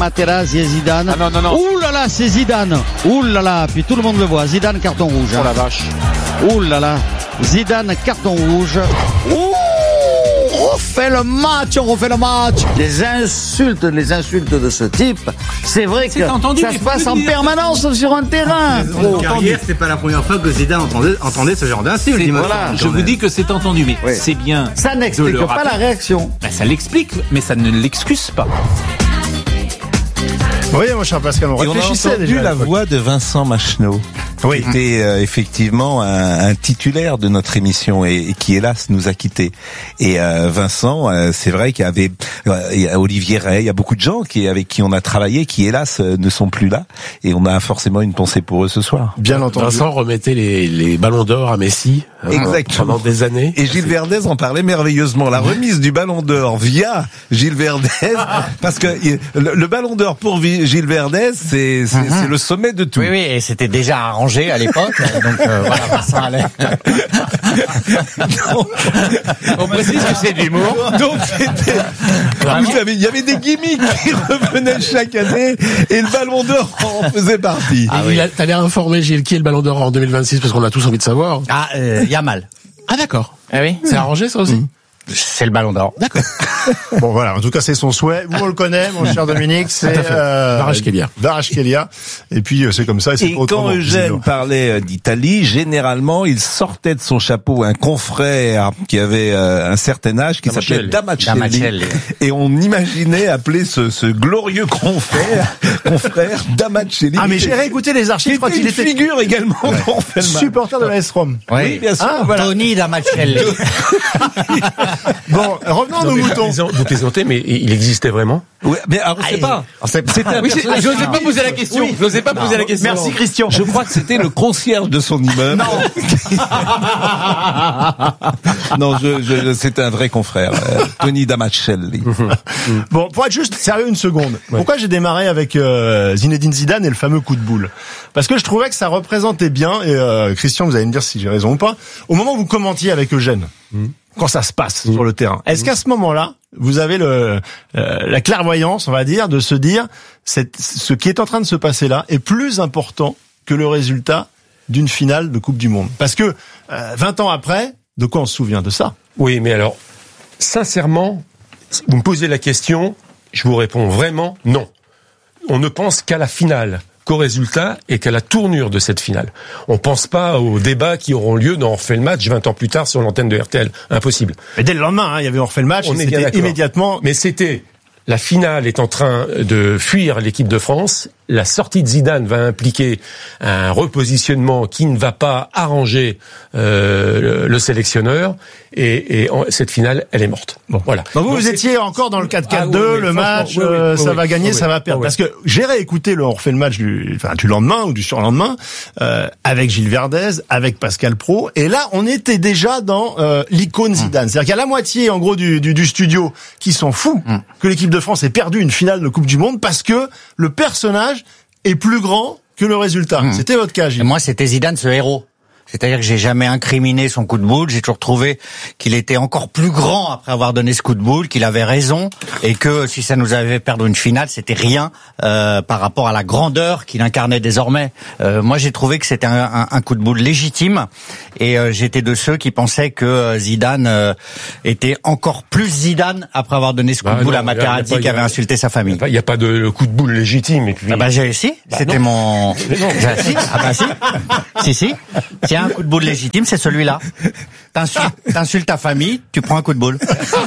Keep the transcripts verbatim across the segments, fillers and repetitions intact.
Materazzi et Zidane. Ah non, non, non. Ouh là là, c'est Zidane. Ouh là là, puis tout le monde le voit. Zidane, carton rouge. Oh la vache. Ouh là là, Zidane, carton rouge. Ouh, on refait le match, on refait le match. Les insultes, les insultes de ce type, c'est vrai que entendu, ça se passe en permanence sur un terrain. En carrière, c'est pas la première fois que Zidane entendait, entendait ce genre d'insultes. Voilà, je vous dis que c'est entendu, mais oui. C'est bien. Ça n'explique pas rappeler. la réaction. Ben, ça l'explique, mais ça ne l'excuse pas. Oui, mon cher Pascal, on Et on a réfléchissait entendu déjà. la voix de Vincent Macheneau, Oui. qui était euh, effectivement un, un titulaire de notre émission et, et qui hélas nous a quittés. Et euh, Vincent, euh, c'est vrai qu'il y avait euh, il y a Olivier Rey, il y a beaucoup de gens qui avec qui on a travaillé, qui hélas euh, ne sont plus là. Et on a forcément une pensée pour eux ce soir. Bien entendu. Vincent remettait les, les ballons d'or à Messi hein, Exactement. pendant des années. Et Gilles Verdez en parlait merveilleusement. La remise du Ballon d'Or via Gilles Verdez, parce que le, le Ballon d'Or pour Gilles Verdez, c'est, c'est, c'est le sommet de tout. Oui, oui, et c'était déjà arrangé à l'époque, donc euh, voilà, Vincent allait. On précise que c'est de l'humour. Donc c'était, vous savez, il y avait des gimmicks qui revenaient chaque année et le Ballon d'Or en faisait partie. Ah, oui. T'allais informer Gilles qui est le Ballon d'Or en deux mille vingt-six parce qu'on a tous envie de savoir. Ah, euh, Yamal. Ah d'accord. Ah oui. C'est arrangé ça aussi. Mmh. C'est le Ballon d'Or. D'accord. Bon voilà, en tout cas c'est son souhait. Vous on le connaît, mon cher Dominique, c'est euh, Kvaratskhelia. Kvaratskhelia. Et puis euh, c'est comme ça. Et, c'est et pas quand autrement, Eugène visiblement. parlait d'Italie, généralement il sortait de son chapeau un confrère qui avait euh, un certain âge qui s'appelait Damacelli. Damacelli. Et on imaginait appeler ce, ce glorieux confrère, confrère Damacelli. Ah mais j'ai réécouté les archives. Il Je crois était qu'il une était figure également quand on fait le match. supporter de la S Rome. Oui, bien sûr. Ah, voilà. Tony Damacelli. Bon, revenons à nos moutons. Vous plaisantez, mais il existait vraiment. Oui, mais alors, on sait pas. C'était un Oui, c'est- personnage- je n'osais pas poser la question. Je n'osais pas poser la question. Merci Christian. Je crois que c'était le concierge de son immeuble. Non. non, je, je, c'était un vrai confrère, euh, Tony Damacelli. Bon, pour être juste sérieux une seconde. Pourquoi j'ai démarré avec euh, Zinedine Zidane et le fameux coup de boule? Parce que je trouvais que ça représentait bien, et euh, Christian, vous allez me dire si j'ai raison ou pas, au moment où vous commentiez avec Eugène, quand ça se passe sur le terrain, est-ce qu'à ce moment-là, vous avez le euh, la clairvoyance, on va dire, de se dire cette, ce qui est en train de se passer là est plus important que le résultat d'une finale de Coupe du Monde? Parce que euh, vingt ans après, de quoi on se souvient de ça? Oui, mais alors, sincèrement, vous me posez la question, je vous réponds vraiment non. On ne pense qu'à la finale, qu'au résultat et qu'à la tournure de cette finale. On pense pas aux débats qui auront lieu dans On refait le match vingt ans plus tard sur l'antenne de R T L. Impossible. Mais dès le lendemain, hein, il y avait on refait le match, On et est bien c'était d'accord. immédiatement. Mais c'était, la finale est en train de fuir l'équipe de France. La sortie de Zidane va impliquer un repositionnement qui ne va pas arranger euh, le sélectionneur. Et, et en, cette finale, elle est morte. Bon, voilà. Donc vous, Donc vous c'est- étiez encore dans le quatre quatre Ah deux, oui, oui, le franchement, match, oui, oui, euh, oui, ça oui, va gagner, oui, ça va oui, perdre. oui. Parce que j'ai réécouté le on refait le match du, enfin, du lendemain ou du surlendemain, euh, avec Gilles Verdez, avec Pascal Praud, et là, on était déjà dans euh, l'icône Zidane. C'est-à-dire qu'il y a la moitié, en gros, du, du, du studio qui s'en fout que l'équipe de France ait perdu une finale de Coupe du Monde parce que le personnage est plus grand que le résultat. Mmh. C'était votre cas, Et Gilles. moi, c'était Zidane, ce héros. C'est-à-dire que j'ai jamais incriminé son coup de boule. J'ai toujours trouvé qu'il était encore plus grand après avoir donné ce coup de boule, qu'il avait raison, et que si ça nous avait perdu une finale, c'était rien euh, par rapport à la grandeur qu'il incarnait désormais. Euh, moi, j'ai trouvé que c'était un, un, un coup de boule légitime, et euh, j'étais de ceux qui pensaient que euh, Zidane euh, était encore plus Zidane après avoir donné ce coup Bah de boule non, à Materazzi, y a- y a- qui avait insulté sa famille. Il n'y a pas de coup de boule légitime. Et puis... Ah bah j'ai si, Bah c'était non. mon. Bah, si. Ah bah si, si si. S'il y a un coup de boule légitime, c'est celui-là. T'insultes, t'insultes ta famille, tu prends un coup de boule.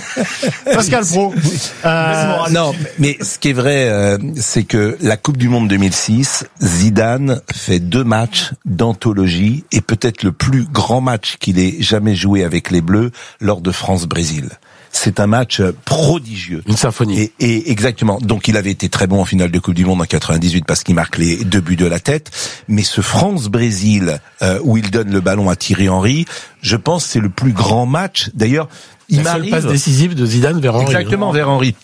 Pascal Praud. Euh, Non, mais ce qui est vrai, euh, c'est que la Coupe du Monde deux mille six, Zidane fait deux matchs d'anthologie et peut-être le plus grand match qu'il ait jamais joué avec les Bleus lors de France-Brésil. C'est un match prodigieux. Une symphonie. Et, et exactement. Donc il avait été très bon en finale de Coupe du Monde en quatre-vingt-dix-huit parce qu'il marque les deux buts de la tête. Mais ce France-Brésil euh, où il donne le ballon à Thierry Henry, je pense que c'est le plus grand match. D'ailleurs, il La seule m'arrive passe décisive de Zidane vers Henry. exactement vers Henry.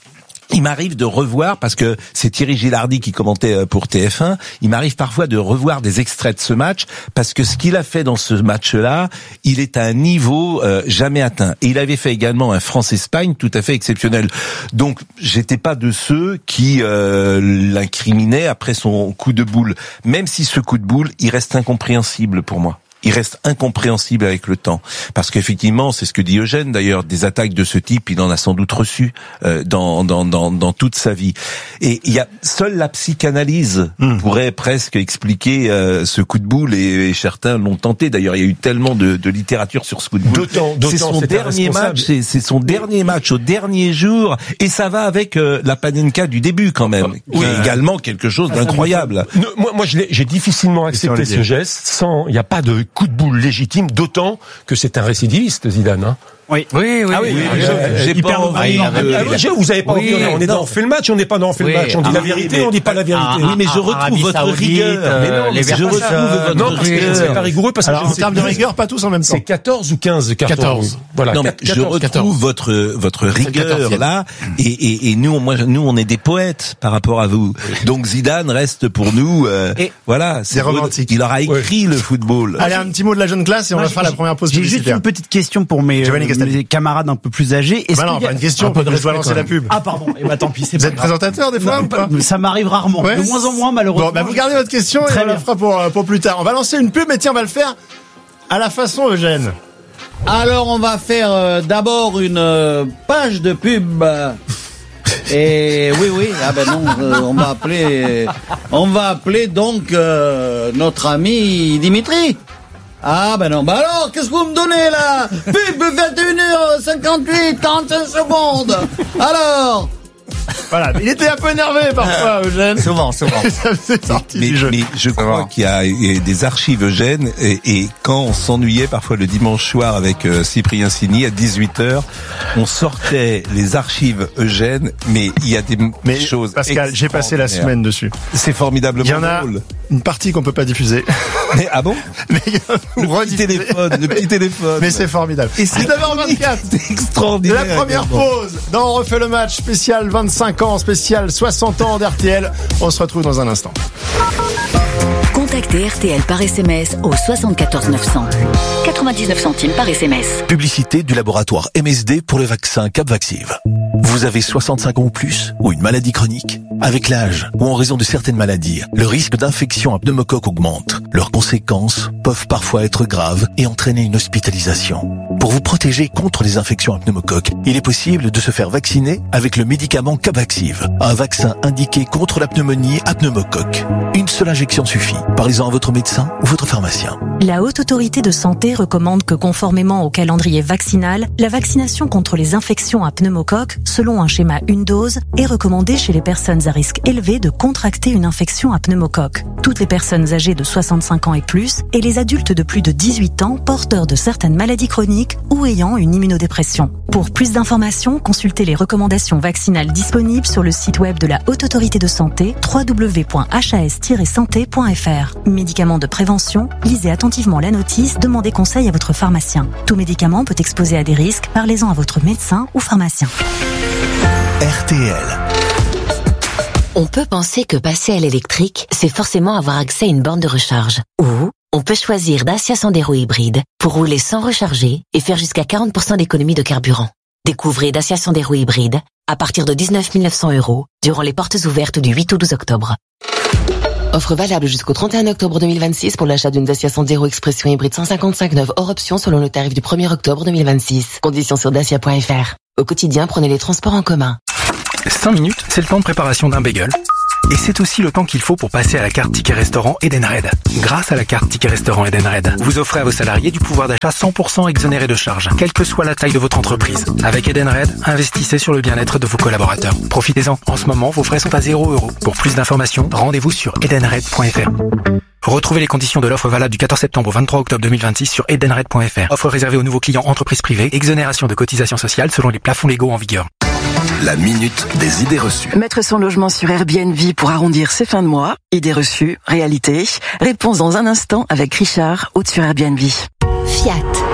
il m'arrive de revoir, parce que c'est Thierry Gilardi qui commentait pour T F un, il m'arrive parfois de revoir des extraits de ce match, parce que ce qu'il a fait dans ce match-là, il est à un niveau euh, jamais atteint. Et il avait fait également un France-Espagne tout à fait exceptionnel. Donc, j'étais pas de ceux qui euh, l'incriminaient après son coup de boule. Même si ce coup de boule, il reste incompréhensible pour moi. Il reste incompréhensible avec le temps, parce qu'effectivement, c'est ce que dit Eugène d'ailleurs, des attaques de ce type, il en a sans doute reçu euh, dans, dans dans dans toute sa vie. Et il y a seule la psychanalyse mmh. pourrait presque expliquer euh, ce coup de boule, et, et certains l'ont tenté. D'ailleurs, il y a eu tellement de, de littérature sur ce coup de boule. D'autant, d'autant c'est son dernier match, c'est, c'est son dernier match au dernier jour, et ça va avec euh, la Panenka du début quand même, qui oui. est également quelque chose d'incroyable. Non, moi, moi, je l'ai, j'ai difficilement accepté ce geste. Sans, il n'y a pas de coup de boule légitime, d'autant que c'est un récidiviste, Zidane. Hein. Oui, oui, oui. Ah oui, oui, oui j'ai, j'ai pas envie. Ah, de... ah, oui, vous avez pas oui, envie. On est dans on fait le match, on n'est pas dans on fait oui, le match. On dit ah, la vérité, mais, on dit pas la vérité. Ah, oui, mais je retrouve Arabie votre Saoudite, rigueur. Euh, mais non, les je retrouve votre non, parce que c'est pas rigoureux parce que alors, en termes de rigueur, pas tous en même temps. C'est quatorze ou quinze cartons. quatorze. Voilà. Non, mais je retrouve quatorze. votre votre rigueur là, et, et et nous, moi, nous, on est des poètes par rapport à vous. Donc Zidane reste pour nous, euh, voilà, c'est romantique. Il aura écrit le football. Allez, un petit mot de la jeune classe et on va faire la première pause publicitaire. J'ai juste une petite question pour mes camarades un peu plus âgés. Bah non, pas une question, je dois lancer la pub. Ah pardon, et bah tant pis, c'est Vous pas êtes grave. présentateur des fois non, ou pas? Ça m'arrive rarement, ouais. de moins en moins malheureusement. Bon, bah vous gardez votre question et on la fera pour, pour plus tard. On va lancer une pub, mais tiens, on va le faire à la façon Eugène. Alors on va faire euh, d'abord une euh, page de pub. Euh, et oui, oui, ah ben non, euh, on va appeler, on va appeler donc euh, notre ami Dimitri. Ah ben non, bah alors, qu'est-ce que vous me donnez là? Pub vingt et une heures cinquante-huit, quarante-cinq secondes. Alors voilà, il était un peu énervé parfois, Eugène. Souvent, souvent. Ça faisait partie mais, du jeu. mais je crois qu'il y a des archives Eugène, et, et quand on s'ennuyait parfois le dimanche soir avec euh, Cyprien Signy à dix-huit heures, on sortait les archives Eugène, mais il y a des mais choses Pascal, j'ai passé la semaine dessus. C'est formidablement drôle. Il y en a drôle. Une partie qu'on peut pas diffuser. Mais ah bon? Mais le petit téléphone, le petit téléphone. Mais c'est formidable. Et c'est dix-neuf heures vingt-quatre. C'est extraordinaire. La première pause dans On refait le match spécial vingt-cinq ans, spécial soixante ans d'R T L. On se retrouve dans un instant. Contactez R T L par S M S au soixante-quatorze neuf cents. quatre-vingt-dix-neuf centimes par S M S. Publicité du laboratoire M S D pour le vaccin Capvaxive. Vous avez soixante-cinq ans ou plus, ou une maladie chronique? Avec l'âge, ou en raison de certaines maladies, le risque d'infection à pneumocoque augmente. Leurs conséquences peuvent parfois être graves et entraîner une hospitalisation. Pour vous protéger contre les infections à pneumocoque, il est possible de se faire vacciner avec le médicament Capvaxive, un vaccin indiqué contre la pneumonie à pneumocoque. Une seule injection suffit. Parlez-en à votre médecin ou votre pharmacien. La Haute Autorité de Santé recommande que, conformément au calendrier vaccinal, la vaccination contre les infections à pneumocoque, selon un schéma une dose, est recommandée chez les personnes à risque élevé de contracter une infection à pneumocoque. Toutes les personnes âgées de soixante-cinq ans et plus et les adultes de plus de dix-huit ans porteurs de certaines maladies chroniques ou ayant une immunodépression. Pour plus d'informations, consultez les recommandations vaccinales disponibles sur le site web de la Haute Autorité de Santé w w w point h a s tiret santé point f r. Médicaments de prévention, lisez attentivement la notice, demandez conseil à votre pharmacien. Tout médicament peut exposer à des risques, parlez-en à votre médecin ou pharmacien. R T L. On peut penser que passer à l'électrique, c'est forcément avoir accès à une borne de recharge. Ou on peut choisir Dacia Sandero hybride pour rouler sans recharger et faire jusqu'à quarante pour cent d'économie de carburant. Découvrez Dacia Sandero hybride à partir de dix-neuf mille neuf cents euros durant les portes ouvertes du huit au douze octobre. Offre valable jusqu'au trente et un octobre deux mille vingt-six pour l'achat d'une Dacia Sandero Expression hybride cent cinquante-cinq neuve hors option selon le tarif du premier octobre deux mille vingt-six. Conditions sur dacia point f r. Au quotidien, prenez les transports en commun. cinq minutes, c'est le temps de préparation d'un bagel. Et c'est aussi le temps qu'il faut pour passer à la carte Ticket Restaurant Edenred. Grâce à la carte Ticket Restaurant Edenred, vous offrez à vos salariés du pouvoir d'achat cent pour cent exonéré de charges, quelle que soit la taille de votre entreprise. Avec Edenred, investissez sur le bien-être de vos collaborateurs. Profitez-en. En ce moment, vos frais sont à zéro euro. Pour plus d'informations, rendez-vous sur edenred point f r. Retrouvez les conditions de l'offre valable du quatorze septembre au vingt-trois octobre deux mille vingt-six sur edenred point f r. Offre réservée aux nouveaux clients entreprises privées, exonération de cotisations sociales selon les plafonds légaux en vigueur. La minute des idées reçues. Mettre son logement sur Airbnb pour arrondir ses fins de mois. Idées reçues, réalité. Réponse dans un instant avec Richard, hôte sur Airbnb. Fiat.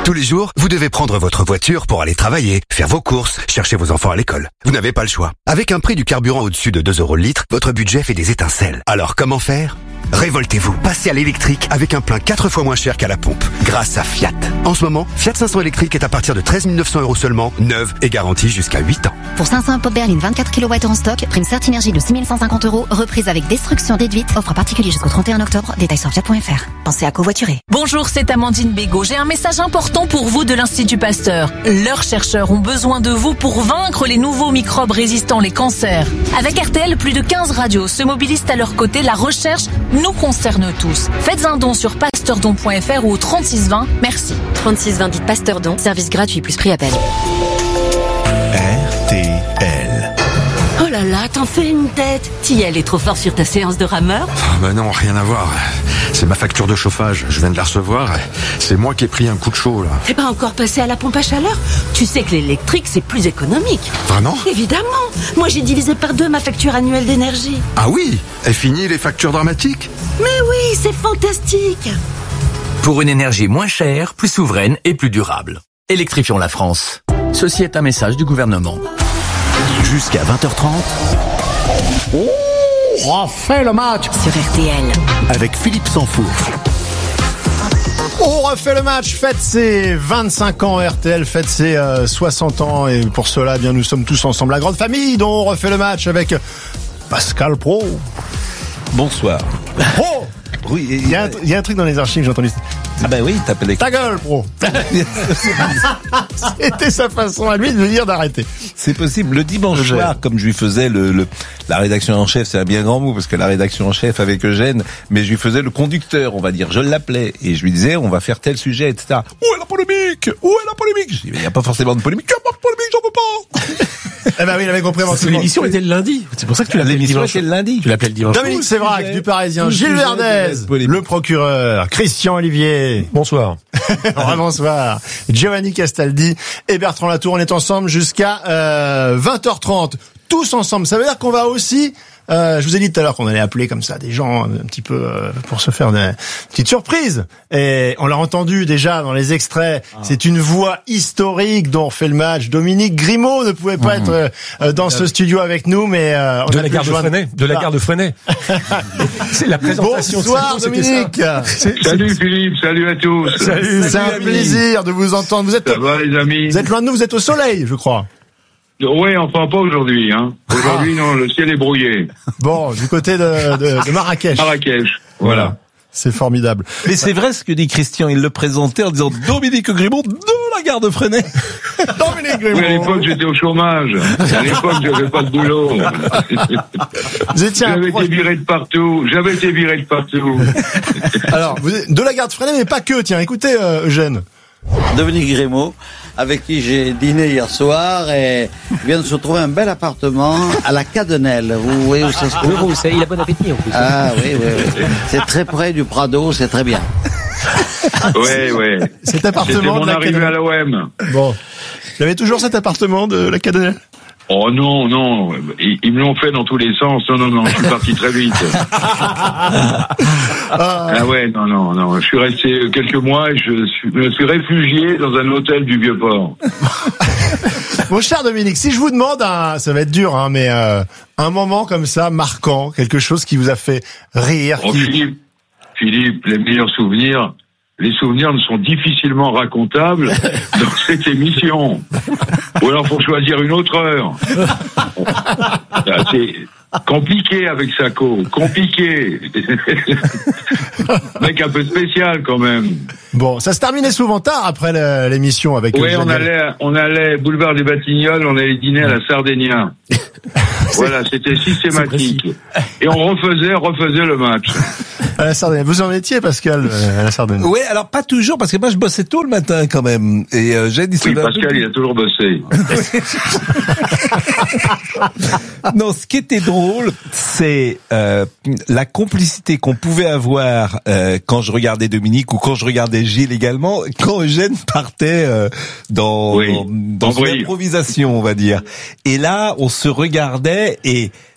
Tous les jours, vous devez prendre votre voiture pour aller travailler, faire vos courses, chercher vos enfants à l'école. Vous n'avez pas le choix. Avec un prix du carburant au-dessus de deux euros le litre, votre budget fait des étincelles. Alors comment faire ? Révoltez-vous. Passez à l'électrique avec un plein quatre fois moins cher qu'à la pompe, grâce à Fiat. En ce moment, Fiat cinq cents électrique est à partir de treize mille neuf cents euros seulement, neuve et garantie jusqu'à huit ans. Pour cinq cents pop berline vingt-quatre kilowattheures en stock, prime Certinergie de six mille cent cinquante euros, reprise avec destruction déduite, offre particulier jusqu'au trente et un octobre, détails sur fiat point f r. Pensez à covoiturer. Bonjour, c'est Amandine Bégaud. J'ai un message important pour vous de l'Institut Pasteur. Leurs chercheurs ont besoin de vous pour vaincre les nouveaux microbes résistants, les cancers. Avec R T L, plus de quinze radios se mobilisent à leur côté. La recherche nous concerne tous. Faites un don sur pasteurdon point f r ou au trente-six vingt. Merci. trente-six vingt, dites Pasteur Don, service gratuit plus prix appel. R T L. Oh là là, t'en fais une tête. Tiel est trop fort sur ta séance de rameur. Oh bah non, rien à voir. C'est ma facture de chauffage. Je viens de la recevoir. C'est moi qui ai pris un coup de chaud, là. T'es pas encore passé à la pompe à chaleur? Tu sais que l'électrique, c'est plus économique. Vraiment? Évidemment. Moi, j'ai divisé par deux ma facture annuelle d'énergie. Ah oui? Et fini les factures dramatiques? Mais oui, c'est fantastique. Pour une énergie moins chère, plus souveraine et plus durable. Électrifions la France. Ceci est un message du gouvernement. Jusqu'à vingt heures trente. Oh, refait le match sur R T L. Avec Philippe Sansfourche. On refait le match, fête ses vingt-cinq ans, R T L fête ses euh, soixante ans, et pour cela, eh bien, nous sommes tous ensemble, la grande famille dont on refait le match avec Pascal Pro. Bonsoir. Pro. Oui, il y, a un, il y a un truc dans les archives, j'ai entendu. Ah ben oui, t'appelles ta gueule, Pro. C'était sa façon à lui de dire d'arrêter. C'est possible. Le dimanche Eugène. soir, comme je lui faisais le, le la rédaction en chef, c'est un bien grand mot parce que la rédaction en chef avec Eugène, mais je lui faisais le conducteur, on va dire. Je l'appelais et je lui disais, on va faire tel sujet, et cetera. Où est la polémique? Où est la polémique? Je dis, mais il n'y a pas forcément de polémique. Il n'y a pas de polémique, j'en veux pas. Eh ben oui, il avait compris. L'émission était le lundi. C'est pour ça que tu l'appelais le dimanche. L'émission était le lundi. Tu l'appelais le dimanche. Dominique Sévrac du Parisien, Gilles Verdez, le procureur, Christian Olivier. Bonsoir. Bonsoir. Giovanni Castaldi et Bertrand Latour. On est ensemble jusqu'à euh, vingt heures trente. Tous ensemble. Ça veut dire qu'on va aussi... Euh, je vous ai dit tout à l'heure qu'on allait appeler comme ça des gens un petit peu euh, pour se faire une petite surprise. Et on l'a entendu déjà dans les extraits. Ah. C'est une voix historique dont on fait le match. Dominique Grimaud ne pouvait pas mmh. être euh, dans ce studio avec nous, mais euh, on de a la gare de Freinet. De la gare de Freinet. C'est la présentation. Bonsoir Dominique. Salut Philippe. Salut à tous. Salut. C'est un plaisir de vous entendre. Vous êtes. Ça va les amis. Vous êtes loin de nous. Vous êtes au soleil, je crois. Oui, enfin pas aujourd'hui. Hein. Aujourd'hui, ah. non, le ciel est brouillé. Bon, du côté de, de, de Marrakech. Marrakech, voilà. voilà. C'est formidable. Mais c'est vrai ce que dit Christian. Il le présentait en disant Dominique Grimaud de la gare de Freinet. Dominique Grimaud. Oui, à l'époque, j'étais au chômage. À l'époque, j'avais pas de boulot. Vous étiez J'avais été viré de partout. J'avais été viré de partout. Alors, vous êtes de la gare de Freinet, mais pas que. Tiens, écoutez, euh, Eugène. Dominique Grimaud, avec qui j'ai dîné hier soir, et vient de se trouver un bel appartement à la Cadenelle. Vous voyez où ça se trouve? Oui, il a bon appétit en plus. Ah oui, oui, oui. C'est très près du Prado, c'est très bien. Oui, oui. Cet appartement C'était mon de la arrivée Cadenelle. à l'O M. Bon. Vous avez toujours cet appartement de la Cadenelle? Oh non, non, ils, ils me l'ont fait dans tous les sens. Non, non, non, je suis parti très vite. Ah ouais, non, non, non. Je suis resté quelques mois et je suis, me suis réfugié dans un hôtel du Vieux-Port. Mon cher Dominique, si je vous demande, un, ça va être dur, hein, mais euh, un moment comme ça, marquant, quelque chose qui vous a fait rire. Oh, qui... Philippe, Philippe, les meilleurs souvenirs... Les souvenirs ne sont difficilement racontables dans cette émission. Ou alors faut choisir une autre heure. C'est compliqué avec Sacco, compliqué. Mec un peu spécial quand même. Bon, ça se terminait souvent tard après l'émission avec. Oui, on allait, on allait boulevard des Batignolles, on allait dîner à la Sardinia. Voilà, c'était systématique. Et on refaisait, refaisait le match. À la Sardinia. Vous en étiez, Pascal, à la Sardinia? Oui, alors pas toujours, parce que moi je bossais tôt le matin quand même. Et euh, j'ai dit. Oui, Pascal, peu... il a toujours bossé. Non, ce qui était drôle, c'est euh, la complicité qu'on pouvait avoir euh, quand je regardais Dominique ou quand je regardais Gilles également, quand Eugène partait euh, dans oui, dans une improvisation, on va dire. Et là, on se regardait et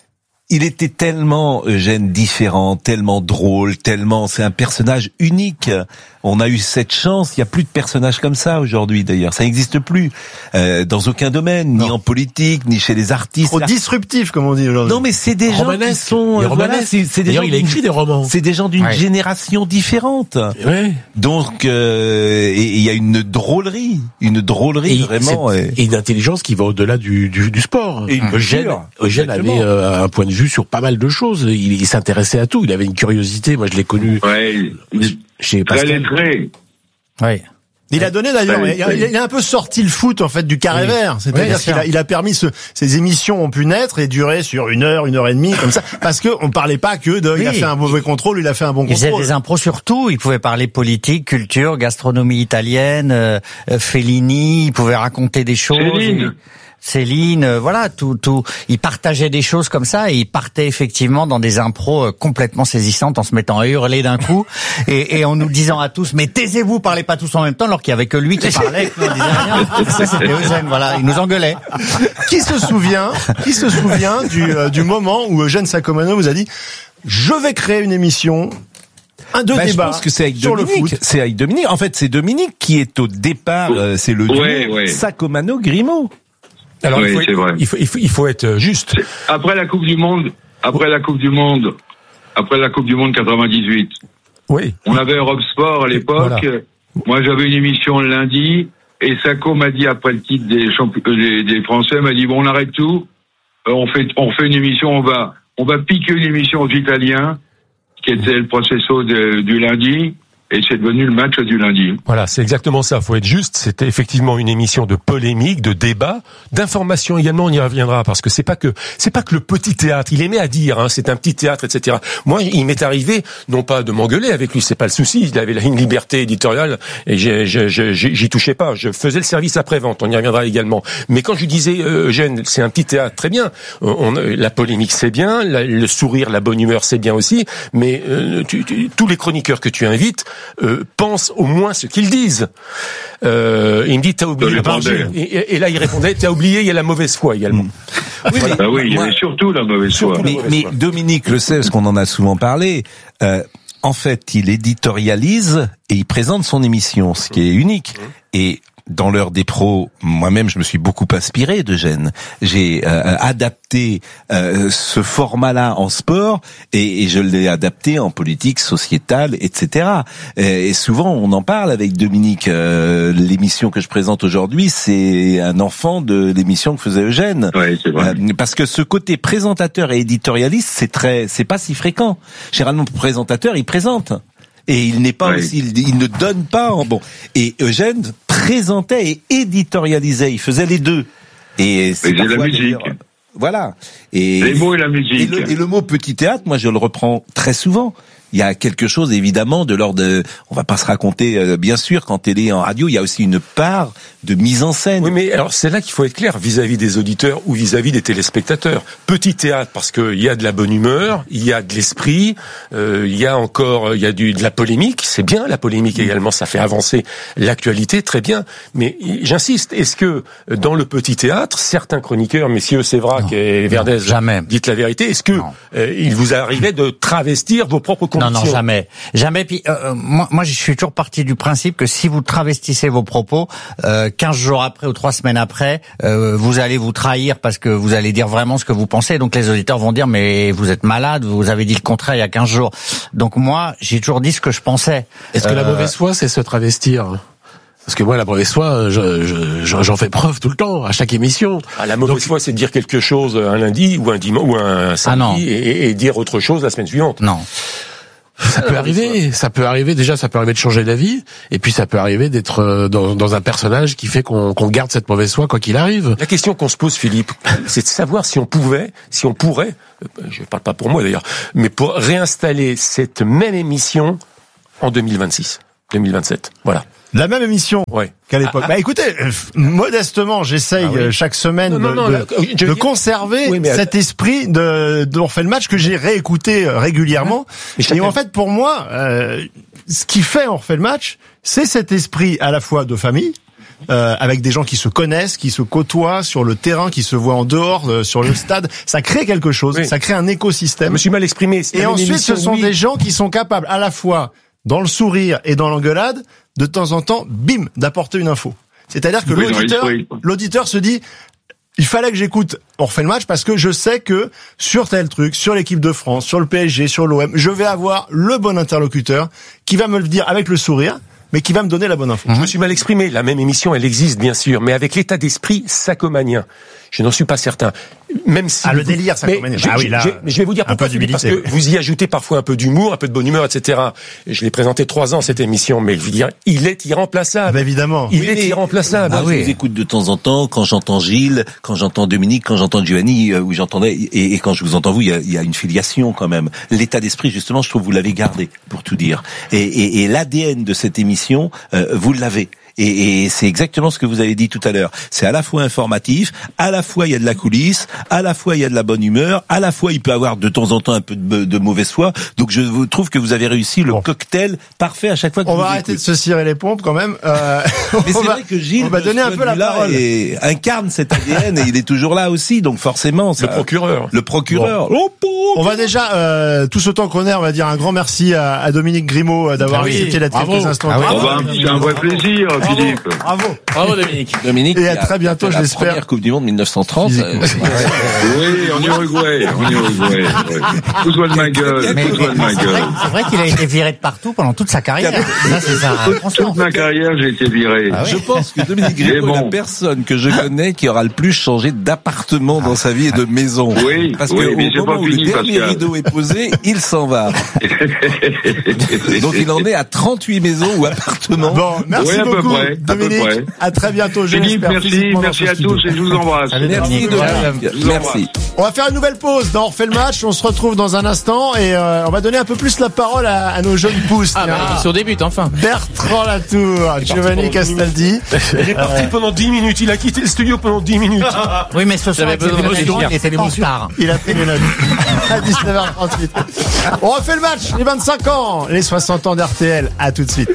il était tellement, Eugène, différent, tellement drôle, tellement, c'est un personnage unique. On a eu cette chance, il n'y a plus de personnages comme ça aujourd'hui d'ailleurs, ça n'existe plus euh, dans aucun domaine, non. Ni en politique, ni chez les artistes. Trop disruptif comme on dit aujourd'hui. Non mais c'est des gens qui sont, euh, voilà, c'est, c'est des d'ailleurs gens il a écrit des romans. C'est des gens d'une ouais. génération différente. Ouais. Donc euh, et il y a une drôlerie, une drôlerie et vraiment. Et... et une intelligence qui va au-delà du, du, du sport. Et une Eugène, Eugène avait euh, un point de vue sur pas mal de choses. Il, il s'intéressait à tout. Il avait une curiosité. Moi je l'ai connu. Ouais. Chez Très lettré. Oui. Il a donné d'ailleurs, il a, il a un peu sorti le foot en fait du carré oui. vert, c'est-à-dire oui, qu'il a, il a permis ce, ces émissions ont pu naître et durer sur une heure, une heure et demie comme ça, parce que on parlait pas que de, oui. il a fait un mauvais contrôle, il a fait un bon il contrôle. Il faisait des impros sur tout, il pouvait parler politique, culture, gastronomie italienne, euh, Fellini, il pouvait raconter des choses. Céline. Céline, euh, voilà, tout, tout. Il partageait des choses comme ça et il partait effectivement dans des impros euh, complètement saisissantes en se mettant à hurler d'un coup et, et en nous disant à tous mais taisez-vous, parlez pas tous en même temps, alors qu'il y avait que lui qui parlait, et que nous on disait rien. Ça c'était Eugène, voilà, il nous engueulait. Qui se souvient, qui se souvient du, euh, du moment où Eugène Sacomano vous a dit je vais créer une émission. Un deux bah, débats. Je pense que c'est avec sur Dominique. Le foot. C'est avec Dominique. En fait, c'est Dominique qui est au départ. Euh, c'est le duo ouais, ouais. Sacomano-Grimaud. Alors, oui, il, faut c'est être, vrai. Il, faut, il, faut, il faut être juste. Après la Coupe du Monde, après la Coupe du Monde, après la Coupe du Monde quatre-vingt-dix-huit. Oui. On avait Europe Sport à l'époque. Voilà. Moi, j'avais une émission le lundi et Sacco m'a dit après le titre des champions, des, des Français, m'a dit bon, on arrête tout. On fait, on fait une émission. On va, on va piquer une émission aux Italiens, qui était le processus de, du lundi. Et c'est devenu le match du lundi. Voilà, c'est exactement ça. Faut être juste. C'était effectivement une émission de polémique, de débat, d'information également. On y reviendra parce que c'est pas que c'est pas que le petit théâtre. Il aimait à dire, hein, c'est un petit théâtre, et cetera. Moi, il m'est arrivé non pas de m'engueuler avec lui, c'est pas le souci. Il avait une liberté éditoriale et j'ai, j'ai, j'ai, j'y touchais pas. Je faisais le service après vente. On y reviendra également. Mais quand je lui disais, Eugène, c'est un petit théâtre, très bien. On, la polémique, c'est bien. La, le sourire, la bonne humeur, c'est bien aussi. Mais euh, tu, tu, tous les chroniqueurs que tu invites. Euh, pense au moins ce qu'ils disent. Euh, il me dit t'as oublié. Et, et, et là il répondait t'as oublié, il y a la mauvaise foi également. Mmh. Oui, mais, bah oui, il y avait surtout la mauvaise foi. Mais, mais Dominique le sait, parce qu'on en a souvent parlé. Euh, en fait, il éditorialise et il présente son émission, ce qui est unique. Et dans l'heure des pros, moi-même, je me suis beaucoup inspiré d'Eugène. J'ai euh, adapté euh, ce format-là en sport et, et je l'ai adapté en politique, sociétale, et cetera. Et, et souvent, on en parle avec Dominique. Euh, l'émission que je présente aujourd'hui, c'est un enfant de l'émission que faisait Eugène. Oui, c'est vrai. Euh, parce que ce côté présentateur et éditorialiste, c'est très, c'est pas si fréquent. Généralement, le présentateur, il présente. Et il n'est pas oui. aussi, il, il ne donne pas en bon. Et Eugène présentait et éditorialisait, il faisait les deux. Et c'est la musique. Voilà. Et les mots et la musique. Et le, et le mot petit théâtre, moi je le reprends très souvent. Il y a quelque chose évidemment de l'ordre de, on va pas se raconter, euh, bien sûr, quand télé, en radio, il y a aussi une part de mise en scène. Oui, mais alors c'est là qu'il faut être clair vis-à-vis des auditeurs ou vis-à-vis des téléspectateurs. Petit théâtre parce que il y a de la bonne humeur, il y a de l'esprit, euh, il y a encore, il y a du de la polémique. C'est bien la polémique également, ça fait avancer l'actualité, très bien. Mais j'insiste, est-ce que dans le petit théâtre, certains chroniqueurs, messieurs Sévrac non, et Verdez, jamais. Dites la vérité, est-ce que euh, il vous arrivait de travestir vos propres convictions? Non, non, jamais, jamais. Puis euh, moi, moi, je suis toujours parti du principe que si vous travestissez vos propos, euh, quinze jours après ou trois semaines après, euh, vous allez vous trahir parce que vous allez dire vraiment ce que vous pensez. Donc les auditeurs vont dire mais vous êtes malade, vous avez dit le contraire il y a quinze jours. Donc moi, j'ai toujours dit ce que je pensais. Est-ce que euh... la mauvaise foi, c'est se travestir? Parce que moi, la mauvaise foi, je, je, j'en fais preuve tout le temps, à chaque émission. Ah, la mauvaise foi, c'est de dire quelque chose un lundi ou un dimanche ou un samedi ah et, et dire autre chose la semaine suivante. Non. Ça peut arriver, ça peut arriver. Déjà, ça peut arriver de changer d'avis, et puis ça peut arriver d'être dans, dans un personnage qui fait qu'on, qu'on garde cette mauvaise foi quoi qu'il arrive. La question qu'on se pose, Philippe, c'est de savoir si on pouvait, si on pourrait, je parle pas pour moi d'ailleurs, mais pour réinstaller cette même émission en deux mille vingt-six, deux mille vingt-sept. Voilà. La même émission ouais. qu'à l'époque. Ah, ah. Bah écoutez, euh, modestement, j'essaye ah, oui. chaque semaine non, non, non, de, là, de, de conserver oui, mais... cet esprit de, de on refait le match que j'ai réécouté régulièrement. Et, et en fait, pour moi, euh, ce qui fait on refait le match, c'est cet esprit à la fois de famille, euh, avec des gens qui se connaissent, qui se côtoient sur le terrain, qui se voient en dehors, euh, sur le stade. Ça crée quelque chose, oui. ça crée un écosystème. Je me suis mal exprimé. Et ensuite, émission, ce sont oui. des gens qui sont capables à la fois, dans le sourire et dans l'engueulade, de temps en temps, bim, d'apporter une info. C'est-à-dire que oui, l'auditeur, l'auditeur se dit, il fallait que j'écoute On refait le match parce que je sais que sur tel truc, sur l'équipe de France, sur le P S G, sur l'O M, je vais avoir le bon interlocuteur qui va me le dire avec le sourire, mais qui va me donner la bonne info. Je me suis mal exprimé. La même émission, elle existe, bien sûr, mais avec l'état d'esprit sacomanien. Je n'en suis pas certain. Même si ah, le délire sacomanien. Ah oui, là. Je vais vous dire pourquoi. Parce que vous y ajoutez parfois un peu d'humour, un peu de bonne humeur, et cetera. Et je l'ai présenté trois ans, cette émission, mais je veux dire, il est irremplaçable. Bah, évidemment. Il oui, est mais... irremplaçable. Ah, oui. Je vous écoute de temps en temps, quand j'entends Gilles, quand j'entends Dominique, quand j'entends Giovanni, euh, où j'entendais, et, et quand je vous entends vous, il y a, il y a une filiation quand même. L'état d'esprit, justement, je trouve, vous l'avez gardé, pour tout dire. Et, et, et l'A D N de cette émission, euh, vous l'avez. Et, et c'est exactement ce que vous avez dit tout à l'heure. C'est à la fois informatif, à la fois il y a de la coulisse, à la fois il y a de la bonne humeur, à la fois il peut avoir de temps en temps un peu de, de mauvaise foi. Donc je vous trouve que vous avez réussi le bon. cocktail parfait à chaque fois que on vous va arrêter écoute. de se cirer les pompes quand même. Euh, Mais c'est vrai que Gilles on va donner un peu la parole. Et incarne cet A D N et il est toujours là aussi. Donc forcément, ça, le procureur. Le procureur. Bon. On va déjà euh, tout ce temps qu'on est, on va dire un grand merci à, à Dominique Grimaud d'avoir ah oui. accepté d'être quelques instants. Ah oui. oh bah, c'est un vrai plaisir, bravo. Philippe. Bravo. Bravo Dominique. Dominique. Et à très bientôt, je l'espère. Première Coupe du Monde mille neuf cent trente. Euh, oui, en Uruguay, en Uruguay. Tout soit de ma gueule, tout soit de ma gueule. C'est vrai qu'il a été viré de partout pendant toute sa carrière. Ça, c'est ça. Toute, toute ma carrière, j'ai été viré. Ah oui. Je pense que Dominique Grimaud bon. est la personne que je connais qui aura le plus changé d'appartement dans sa vie et de maison. Oui, parce oui, que mais au moment où fini, le dernier Pascal. rideau est posé, il s'en va. Donc il en est à trente-huit maisons ou appartements. Bon, merci oui, à beaucoup, peu près, Dominique. À, peu près. à très bientôt. Je Philippe, merci, merci à tous et je vous embrasse. Allez, merci, Dominique. Merci. On va faire une nouvelle pause dans On refait le match. On se retrouve dans un instant et euh, on va donner un peu plus la parole à, à nos jeunes pousses. Ah, bah, sur des buts, enfin. Bertrand Latour, Giovanni Castaldi. Il est parti euh... pendant dix minutes. Il a quitté le studio pendant dix minutes. Oui, mais ce soir, il était en retard. Il a pris une note. À dix-neuf heures trente-huit. On refait le match. Les vingt-cinq ans, les soixante ans d'R T L. À tout de suite.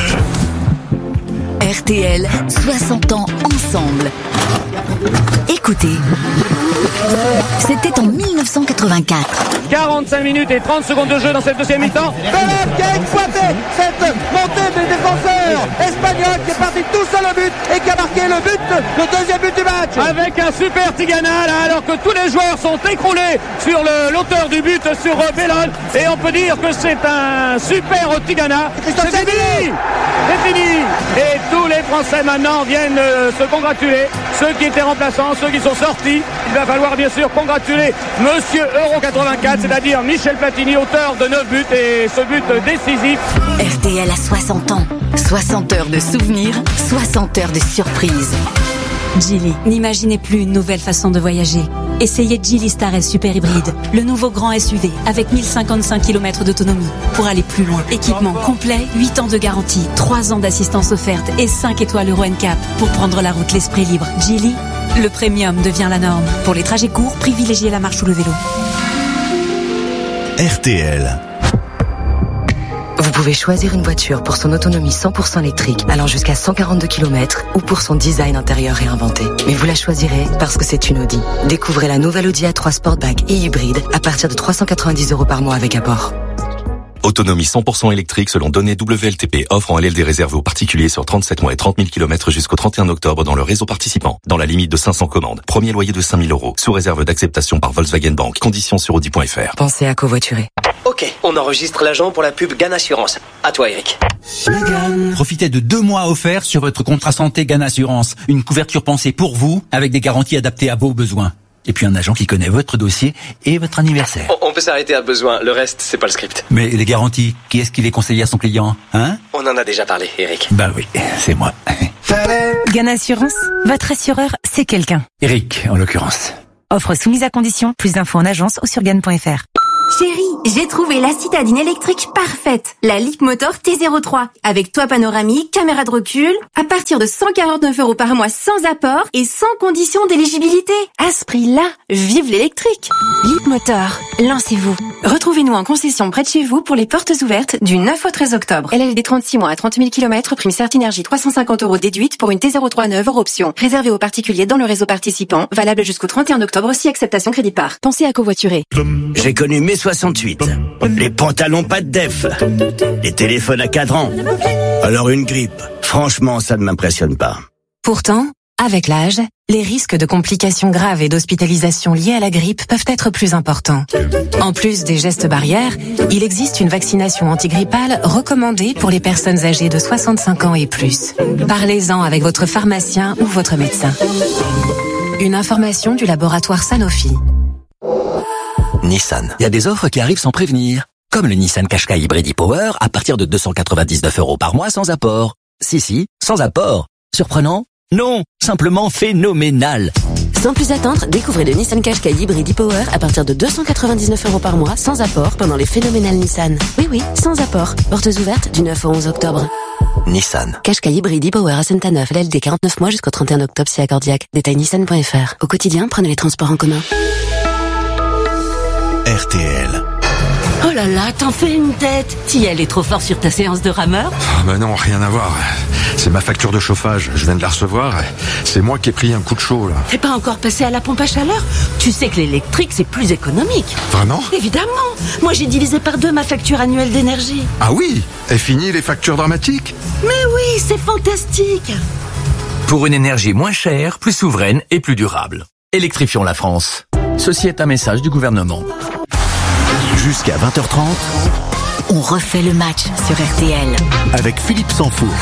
R T L, soixante ans ensemble. Écoutez, c'était en mille neuf cent quatre-vingt-quatre. quarante-cinq minutes et trente secondes de jeu dans cette deuxième mi-temps. Belal qui a exploité cette montée des défenseurs espagnols qui est parti tout seul au but et qui a marqué le but, le deuxième but du match. Avec un super Tigana là, alors que tous les joueurs sont écroulés sur le, l'auteur du but, sur Belal. Et on peut dire que c'est un super Tigana. C'est fini, c'est fini. Et tous les Français maintenant viennent euh, se congratuler. Ceux qui étaient remplaçants, ceux qui sont sortis. Il va falloir bien sûr congratuler Monsieur Euro quatre-vingt-quatre, c'est-à-dire Michel Platini, auteur de neuf buts et ce but décisif. R T L a soixante ans. soixante heures de souvenirs, soixante heures de surprises. Geely, n'imaginez plus une nouvelle façon de voyager. Essayez Geely Star S Super Hybride, le nouveau grand S U V avec mille cinquante-cinq kilomètres d'autonomie pour aller plus loin. Équipement complet, huit ans de garantie, trois ans d'assistance offerte et cinq étoiles Euro N C A P pour prendre la route l'esprit libre. Geely, le premium devient la norme. Pour les trajets courts, privilégiez la marche ou le vélo. R T L. Vous pouvez choisir une voiture pour son autonomie cent pour cent électrique allant jusqu'à cent quarante-deux kilomètres ou pour son design intérieur réinventé. Mais vous la choisirez parce que c'est une Audi. Découvrez la nouvelle Audi A trois Sportback et hybride à partir de trois cent quatre-vingt-dix euros par mois avec apport. Autonomie cent pour cent électrique selon données W L T P. Offre en L L D réservée aux particuliers sur trente-sept mois et trente mille kilomètres jusqu'au trente et un octobre dans le réseau participant. Dans la limite de cinq cents commandes. Premier loyer de cinq mille euros. Sous réserve d'acceptation par Volkswagen Bank. Conditions sur audi point f r. Pensez à covoiturer. Ok, on enregistre l'agent pour la pub Gan Assurance. À toi, Eric. Profitez de deux mois offerts sur votre contrat santé Gan Assurance. Une couverture pensée pour vous, avec des garanties adaptées à vos besoins. Et puis un agent qui connaît votre dossier et votre anniversaire. On, on peut s'arrêter à besoin, le reste, c'est pas le script. Mais les garanties, qui est-ce qui les conseille à son client, hein? On en a déjà parlé, Eric. Bah oui, c'est moi. Gan Assurance, votre assureur, c'est quelqu'un. Eric, en l'occurrence. Offre soumise à condition, plus d'infos en agence ou sur gan point f r. Chérie, j'ai trouvé la citadine électrique parfaite, la Leapmotor T zéro trois, avec toit panoramique, caméra de recul, à partir de cent quarante-neuf euros par mois sans apport et sans condition d'éligibilité. À ce prix-là, vive l'électrique. Leapmotor, lancez-vous. Retrouvez-nous en concession près de chez vous pour les portes ouvertes du neuf au treize octobre. L L D trente-six mois à trente mille kilomètres, prime Certinergie trois cent cinquante euros déduite pour une T zéro trois neuf hors option. Réservé aux particuliers dans le réseau participant, valable jusqu'au trente et un octobre si acceptation crédit par. Pensez à covoiturer. J'ai connu mai soixante-huit. Les pantalons pas de def. Les téléphones à cadran. Alors une grippe. Franchement, ça ne m'impressionne pas. Pourtant, avec l'âge, les risques de complications graves et d'hospitalisation liées à la grippe peuvent être plus importants. En plus des gestes barrières, il existe une vaccination antigrippale recommandée pour les personnes âgées de soixante-cinq ans et plus. Parlez-en avec votre pharmacien ou votre médecin. Une information du laboratoire Sanofi. Nissan. Il y a des offres qui arrivent sans prévenir. Comme le Nissan Qashqai Hybrid e-Power à partir de deux cent quatre-vingt-dix-neuf euros par mois sans apport. Si, si, sans apport. Surprenant? Non, simplement phénoménal. Sans plus attendre, découvrez le Nissan Qashqai Hybrid e-Power à partir de deux cent quatre-vingt-dix-neuf euros par mois sans apport pendant les phénoménales Nissan. Oui, oui, sans apport. Portes ouvertes du neuf au onze octobre. Nissan. Qashqai Hybrid e-Power à Saint-Aneuf, L L D quarante-neuf mois jusqu'au trente et un octobre si accordiaque. Détail nissan point f r. Au quotidien, prenez les transports en commun. R T L. Oh là là, t'en fais une tête. Thiel est trop fort sur ta séance de rameur. Ah bah non, rien à voir. C'est ma facture de chauffage, je viens de la recevoir. C'est moi qui ai pris un coup de chaud là. T'es pas encore passé à la pompe à chaleur? Tu sais que l'électrique c'est plus économique. Vraiment? Évidemment. Moi j'ai divisé par deux ma facture annuelle d'énergie. Ah oui? Et fini les factures dramatiques? Mais oui, c'est fantastique. Pour une énergie moins chère, plus souveraine et plus durable. Électrifions la France. Ceci est un message du gouvernement. Jusqu'à vingt heures trente, on refait le match sur R T L. Avec Philippe Sansfourche.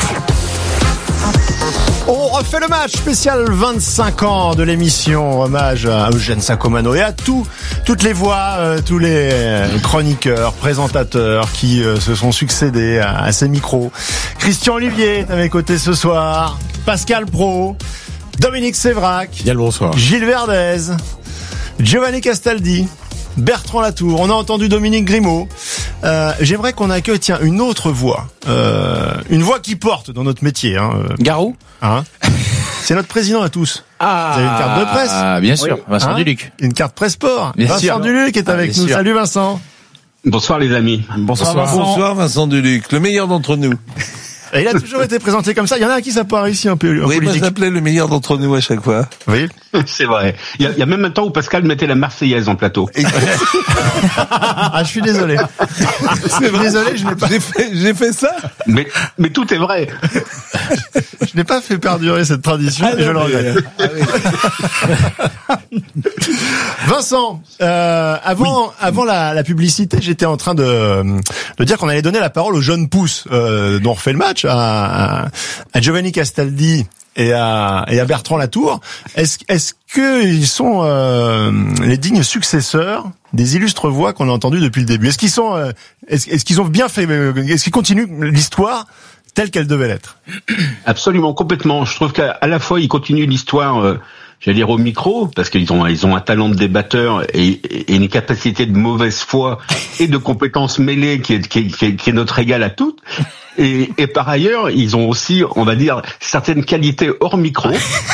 On refait le match spécial vingt-cinq ans de l'émission, hommage à Eugène Sacomano et à tout, toutes les voix, euh, tous les chroniqueurs, présentateurs qui euh, se sont succédés à, à ces micros. Christian Olivier est à mes côtés ce soir, Pascal Praud, Dominique Sévrac, bien le bonsoir, Gilles Verdez, Giovanni Castaldi, Bertrand Latour. On a entendu Dominique Grimaud. Euh, j'aimerais qu'on accueille, tiens, une autre voix. Euh, une voix qui porte dans notre métier. Hein. Garou hein. C'est notre président à tous. Ah, vous avez une carte de presse? Ah, bien sûr, oui. Vincent hein Duluc. Une carte presse sport. Bien Vincent sûr. Duluc est avec ah, nous. sûr. Salut Vincent. Bonsoir les amis. Bonsoir, Bonsoir Vincent. Bonsoir Vincent Duluc, le meilleur d'entre nous. Et il a toujours été présenté comme ça. Il y en a à qui ça peut réussir un peu en oui, politique. Oui, moi j'appelais le meilleur d'entre nous à chaque fois. Oui, c'est vrai. Il y, a, il y a même un temps où Pascal mettait la Marseillaise en plateau. Ah, je suis désolé. C'est vrai. Désolé, je n'ai pas. J'ai fait, j'ai fait ça. Mais, mais tout est vrai. Je n'ai pas fait perdurer cette tradition ah, et non, je le regrette. Ah, oui. Vincent, euh, avant, oui. avant la, la publicité, j'étais en train de, de dire qu'on allait donner la parole aux jeunes pousses euh, dont on refait le match, à, à, à Giovanni Castaldi et à, et à Bertrand Latour. Est-ce, est-ce qu'ils sont euh, les dignes successeurs des illustres voix qu'on a entendues depuis le début? Est-ce qu'ils sont, euh, est-ce, est-ce qu'ils ont bien fait, est-ce qu'ils continuent l'histoire telle qu'elle devait l'être? Absolument, complètement. Je trouve qu'à à la fois, ils continuent l'histoire, euh, j'allais dire au micro, parce qu'ils ont ils ont un talent de débatteur et, et une capacité de mauvaise foi et de compétences mêlées qui est, qui est, qui est notre égal à toutes. Et, et par ailleurs, ils ont aussi, on va dire, certaines qualités hors micro.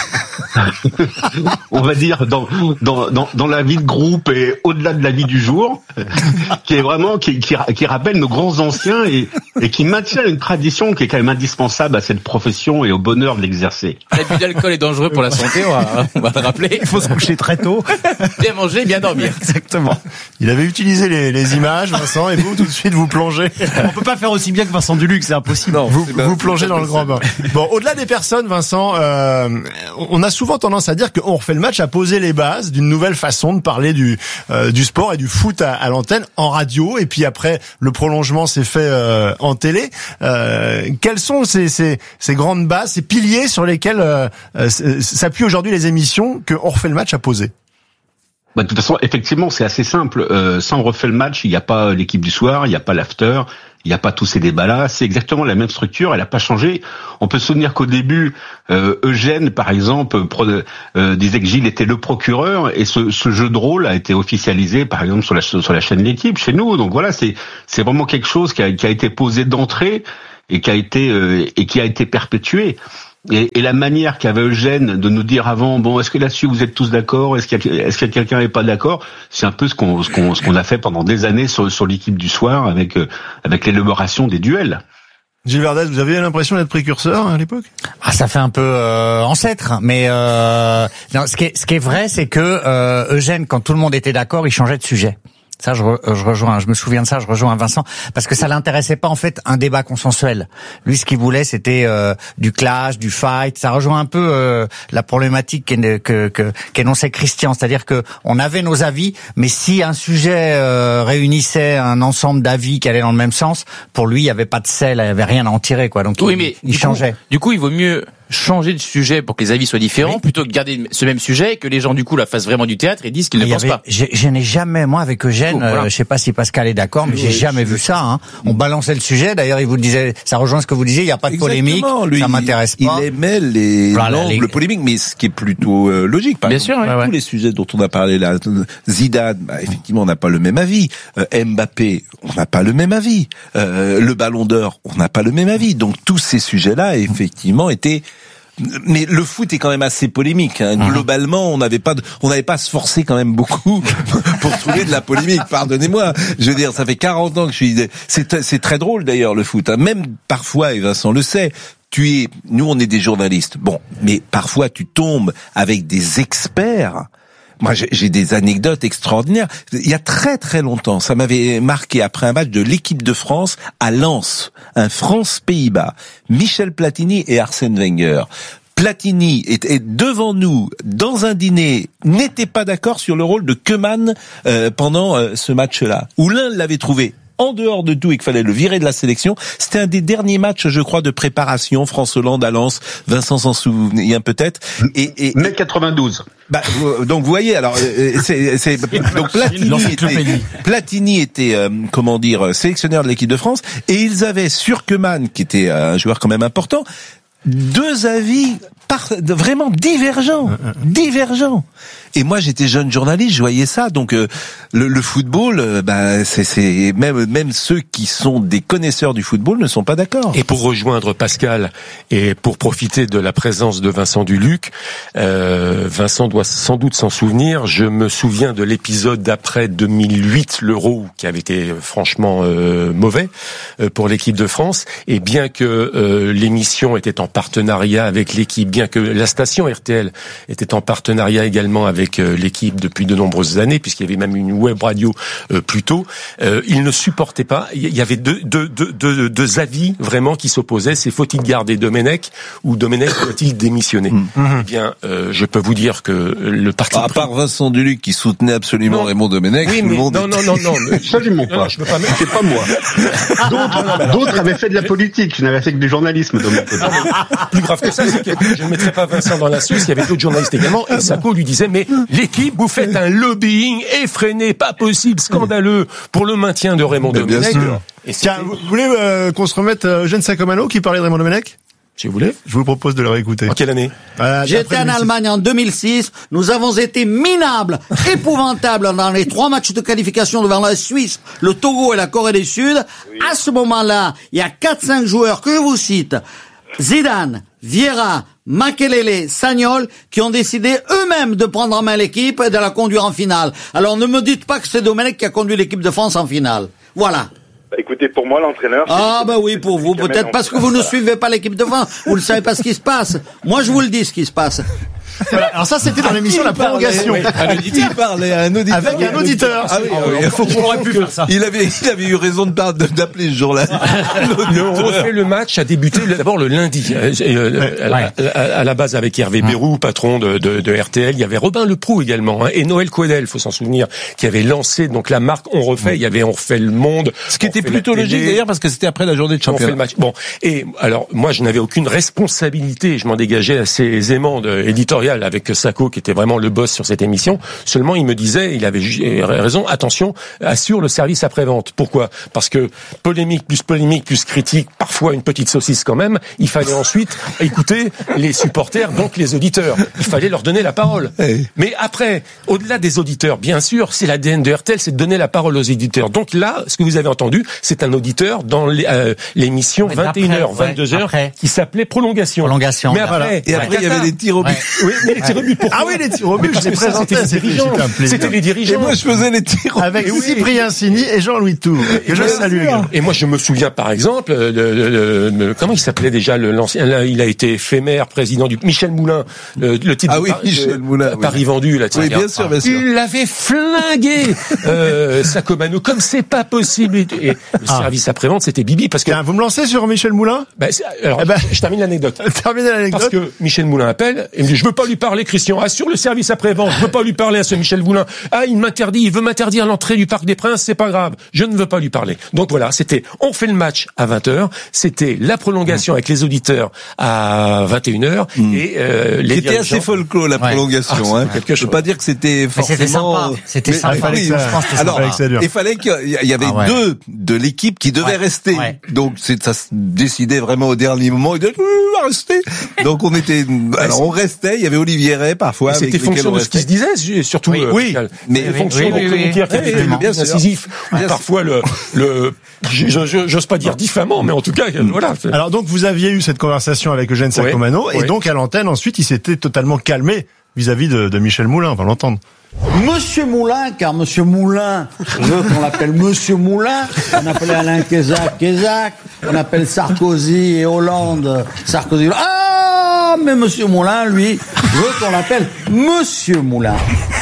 On va dire dans, dans dans dans la vie de groupe et au-delà de la vie du jour, qui est vraiment qui qui, qui rappelle nos grands anciens et et qui maintient une tradition qui est quand même indispensable à cette profession et au bonheur de l'exercer. L'abus d'alcool est dangereux pour la santé, on va, on va le rappeler. Il faut se coucher très tôt, bien manger, bien dormir. Exactement. Il avait utilisé les, les images, Vincent, et vous tout de suite vous plongez. On peut pas faire aussi bien que Vincent Duluc, c'est impossible. Non, vous vous plongez dans le grand bain. Bon, au-delà des personnes, Vincent, euh, on a souvent tendance à dire qu'on refait le match à poser les bases d'une nouvelle façon de parler du euh, du sport et du foot à, à l'antenne en radio, et puis après le prolongement s'est fait euh, en télé. Euh, quelles sont ces, ces ces grandes bases, ces piliers sur lesquels euh, s'appuient aujourd'hui les émissions que on refait le match à poser? Bah, de toute façon, effectivement, c'est assez simple. Euh, sans on refait le match, il n'y a pas l'équipe du soir, il n'y a pas l'after, il n'y a pas tous ces débats-là. C'est exactement la même structure, elle n'a pas changé. On peut se souvenir qu'au début, euh, Eugène, par exemple, pro, euh, disait que Gilles était le procureur, et ce, ce jeu de rôle a été officialisé, par exemple, sur la, sur la chaîne L'équipe, chez nous. Donc voilà, c'est, c'est vraiment quelque chose qui a, qui a été posé d'entrée et qui a été, euh, et qui a été perpétué. Et, et la manière qu'avait Eugène de nous dire avant, bon, est-ce que là-dessus vous êtes tous d'accord, est-ce qu'il y a, est-ce qu'il y a quelqu'un qui n'est pas d'accord, c'est un peu ce qu'on, ce qu'on, ce qu'on a fait pendant des années sur, sur l'équipe du soir avec, euh, avec l'élaboration des duels. Gilles Verdez, vous avez l'impression d'être précurseur à l'époque? Ah, ça fait un peu euh, ancêtre, mais euh, non, ce qui est, ce qui est vrai, c'est que euh, Eugène, quand tout le monde était d'accord, il changeait de sujet. Ça, je, re, je rejoins, je me souviens de ça, je rejoins Vincent, parce que ça l'intéressait pas en fait un débat consensuel. Lui, ce qu'il voulait, c'était euh, du clash, du fight. Ça rejoint un peu euh, la problématique qu'é, que, que, qu'énonçait Christian, c'est-à-dire que on avait nos avis, mais si un sujet euh, réunissait un ensemble d'avis qui allaient dans le même sens, pour lui, il y avait pas de sel, il y avait rien à en tirer, quoi. Donc oui, il, mais il du changeait. Coup, du coup, il vaut mieux changer de sujet pour que les avis soient différents, oui, plutôt que garder ce même sujet et que les gens du coup la fassent vraiment du théâtre et disent qu'ils ne pensent avait, pas. Je, je n'ai jamais, moi avec Eugène, oh, voilà. euh, je sais pas si Pascal est d'accord, mais oui, j'ai jamais vu ça. Hein. On balançait le sujet. D'ailleurs, il vous disait, ça rejoint ce que vous disiez. Il n'y a pas de polémique. Lui, ça m'intéresse il, pas. Il aimait les voilà, l'angle les... polémique, mais ce qui est plutôt euh, logique. Par Bien exemple, sûr, ouais, tous ouais. les sujets dont on a parlé là, Zidane, bah, effectivement, on n'a pas le même avis. Euh, Mbappé, on n'a pas le même avis. Euh, le Ballon d'Or, on n'a pas le même avis. Donc tous ces sujets-là, effectivement, étaient. Mais le foot est quand même assez polémique. Hein. Mmh. Globalement, on n'avait pas, de, on n'avait pas à se forcer quand même beaucoup pour trouver de la polémique. Pardonnez-moi. Je veux dire, ça fait quarante ans que je suis. C'est, c'est très drôle d'ailleurs le foot. Hein. Même parfois, et Vincent le sait. Tu es, nous, on est des journalistes. Bon, mais parfois, tu tombes avec des experts. Moi, j'ai des anecdotes extraordinaires. Il y a très très longtemps, ça m'avait marqué après un match de l'équipe de France à Lens, un France-Pays-Bas. Michel Platini et Arsène Wenger. Platini était devant nous dans un dîner, n'était pas d'accord sur le rôle de Koeman euh, pendant euh, ce match-là, où l'un l'avait trouvé en dehors de tout et qu'il fallait le virer de la sélection. C'était un des derniers matchs, je crois, de préparation. France-Hollande à Lens. Vincent s'en souvient peut-être. Et, et mai quatre-vingt-douze. Bah, donc vous voyez, alors c'est, c'est donc Platini était, Platini était euh, comment dire sélectionneur de l'équipe de France et ils avaient sur Koeman, qui était un joueur quand même important, deux avis par, vraiment divergents, divergents. Et moi, j'étais jeune journaliste, je voyais ça. Donc, euh, le, le football, euh, bah, c'est, c'est même même ceux qui sont des connaisseurs du football ne sont pas d'accord. Et pour rejoindre Pascal et pour profiter de la présence de Vincent Duluc, euh, Vincent doit sans doute s'en souvenir. Je me souviens de l'épisode d'après deux mille huit, l'Euro, qui avait été franchement euh, mauvais euh, pour l'équipe de France. Et bien que euh, l'émission était en partenariat avec l'équipe, bien que la station R T L était en partenariat également avec avec l'équipe depuis de nombreuses années, puisqu'il y avait même une web radio euh, plus tôt, euh, il ne supportait pas. Il y avait deux, deux, deux, deux, deux avis vraiment qui s'opposaient. C'est faut-il garder Domenech ou Domenech doit-il démissionner mmh. Eh bien, euh, je peux vous dire que le parti... À part Vincent Duluc qui soutenait absolument non. Raymond Domenech, oui, tout mais le monde... Non, non, non, non. Mais... Ça, je ne mens pas. Je peux pas C'est pas moi. D'autres, d'autres avaient fait de la politique. Je n'avais fait que du journalisme. Donc... Plus grave que ça, c'est que je ne mettrais pas Vincent dans la sauce. Il y avait d'autres journalistes également. Et Sacco lui disait, mais l'équipe, vous faites un lobbying effréné, pas possible, scandaleux, pour le maintien de Raymond mais Domenech. Bien sûr. Et tiens, vous voulez euh, qu'on se remette euh, Eugène Sacomano qui parlait de Raymond Domenech ? Si vous voulez. Je vous propose de le réécouter. En quelle année euh, J'étais en Allemagne en deux mille six. Nous avons été minables, épouvantables dans les trois matchs de qualification devant la Suisse, le Togo et la Corée du Sud. Oui. À ce moment-là, il y a quatre cinq joueurs que je vous cite. Zidane, Vieira, Makelele, Sagnol, qui ont décidé eux-mêmes de prendre en main l'équipe et de la conduire en finale. Alors ne me dites pas que c'est Domenech qui a conduit l'équipe de France en finale. Voilà. Bah, écoutez, pour moi, l'entraîneur... Ah bah oui, pour vous, peut-être parce que vous ne suivez pas l'équipe de France. Vous ne savez pas ce qui se passe. Moi, je vous le dis ce qui se passe. Voilà. Alors ça, c'était dans l'émission La Prolongation. Oui, il parlait à un auditeur. Avec un auditeur. Ah oui, ah oui, faut qu'on aurait pu faire ça. Il avait, il avait eu raison de d'appeler ce jour-là. On refait le match a débuté d'abord le lundi. À la, à la base avec Hervé Bérou, patron de, de, de R T L. Il y avait Robin Leproux également, hein, et Noël Coedel, faut s'en souvenir, qui avait lancé donc la marque On refait. Il y avait On refait le monde. Ce qui était plutôt logique d'ailleurs parce que c'était après la journée de championnat. On fait le match. Bon. Et alors moi, je n'avais aucune responsabilité. Je m'en dégageais assez aisément de éditorial éditorial avec Sacco, qui était vraiment le boss sur cette émission. Seulement, il me disait, il avait raison, attention, assure le service après-vente. Pourquoi? Parce que polémique plus polémique plus critique, parfois une petite saucisse quand même, il fallait ensuite écouter les supporters, donc les auditeurs. Il fallait leur donner la parole. Mais après, au-delà des auditeurs, bien sûr, c'est l'A D N de R T L, c'est de donner la parole aux éditeurs. Donc là, ce que vous avez entendu, c'est un auditeur dans les, euh, l'émission vingt et une heures, vingt-deux heures, ouais, qui s'appelait Prolongation. Prolongation. Mais après, voilà. Et après, il y avait les tirs au but. Ouais. Oui, mais les tirs au but, pourquoi? Ah oui, les tirs au but, je les présentais, c'était les dirigeants. C'était les dirigeants. Et moi, je faisais les tirs avec oui. Cyprien Sini et Jean-Louis Tour, que je salue. Et moi, je me souviens, par exemple, le, le, le, le, comment il s'appelait déjà, le, l'ancien, là, il a été éphémère, président du, Michel Moulin, le, le titre ah oui, de, Michel de, Moulin, de Paris oui. vendu, là, oui, bien sûr, bien sûr. Il l'avait flingué, euh, Sacomano, comme c'est pas possible. Et le ah. service après-vente, c'était Bibi, parce que... Tiens, vous me lancez sur Michel Moulin? Ben, alors, eh ben, je termine l'anecdote. Terminez l'anecdote. Parce que Michel Moulin appelle, et me dit, je veux pas lui parler, Christian, assure le service après-vente, je veux pas lui parler à ce Michel Moulin. Ah, il m'interdit, il veut m'interdire l'entrée du Parc des Princes, c'est pas grave, je ne veux pas lui parler. Donc voilà, c'était, on fait le match à vingt heures, c'était la prolongation mmh. avec les auditeurs à vingt et une heures, mmh. et euh, les C'était assez folklore, la prolongation, ouais. hein. Quelque chose. Je peux pas dire que c'était forcément... C'était sympa, c'était mais, sympa. Oui, ça, je pense que alors, ça il fallait qu'il y avait ah ouais. deux de l'équipe qui devaient ouais. rester. Ouais. Donc, c'est, ça se décidait vraiment au dernier moment, ils disaient, on va rester. Donc, on était, alors, on restait, il y avait Olivier Ray, parfois. Et c'était fonction de ce qui se disait, surtout. Oui, euh, oui. mais oui, fonction oui, de commentaires qui étaient bien incisifs. Parfois, le, le, j'ose pas dire diffamant, mais en tout cas, voilà. Alors, donc, vous aviez eu cette conversation avec Eugène Sacomano, et donc, à l'antenne, ensuite, il s'était totalement calmé vis-à-vis de, de Michel Moulin, on va l'entendre. Monsieur Moulin, car Monsieur Moulin veut qu'on l'appelle Monsieur Moulin, on appelait Alain Kézac, Kézac, on appelle Sarkozy et Hollande, Sarkozy. Ah, mais Monsieur Moulin, lui, veut qu'on l'appelle Monsieur Moulin.